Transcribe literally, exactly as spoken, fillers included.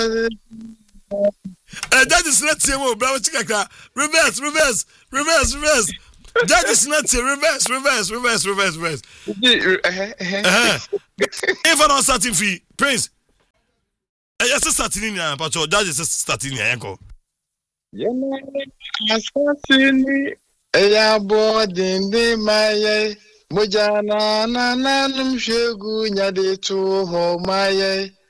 Eh, that is not Timo, bravo Chikaka. Reverse, reverse, reverse, reverse. That is not reverse, reverse, reverse, reverse, reverse. Uh-huh. If I'm not starting fee, Prince. I just starting in here, but that is starting here, uncle. Yeah, assassin. Eya boarding de maye. Mojana na nanum shegu nyade to ho maye.